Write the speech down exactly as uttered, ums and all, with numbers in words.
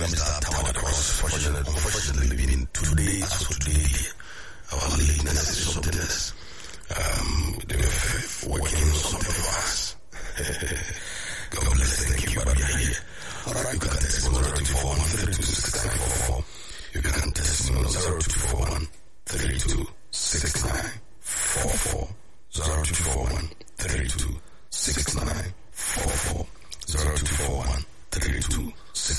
Mister Tower Cross, fortunately, unfortunately, been today, as of today, our lateness is something else. Um, they were working on something for us. God bless, thank you, but we are here. Alright, you can text me on zero two four one three two six five four four. You can text me on zero two four one three two